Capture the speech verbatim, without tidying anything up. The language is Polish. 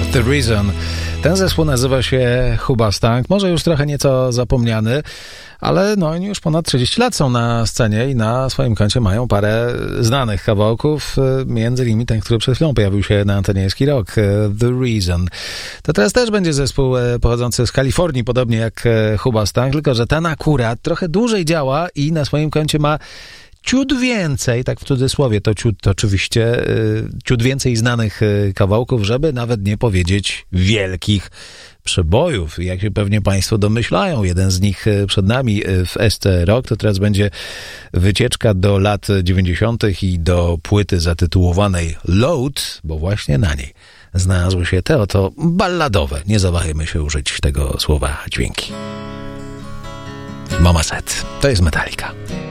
The Reason. Ten zespół nazywa się Hoobastank. Może już trochę nieco zapomniany, ale no oni już ponad trzydzieści lat są na scenie i na swoim koncie mają parę znanych kawałków, między innymi ten, który przed chwilą pojawił się na antenie Ski Rock, The Reason. To teraz też będzie zespół pochodzący z Kalifornii, podobnie jak Hoobastank, tylko że ten akurat trochę dłużej działa i na swoim koncie ma ciut więcej, tak w cudzysłowie to ciut to oczywiście, ciut więcej znanych kawałków, żeby nawet nie powiedzieć wielkich przebojów. Jak się pewnie Państwo domyślają, jeden z nich przed nami w S C Rock, to teraz będzie wycieczka do lat dziewięćdziesiątych i do płyty zatytułowanej Load, bo właśnie na niej znalazły się te oto balladowe, nie zawahajmy się użyć tego słowa, dźwięki. Mama Set, to jest Metallica.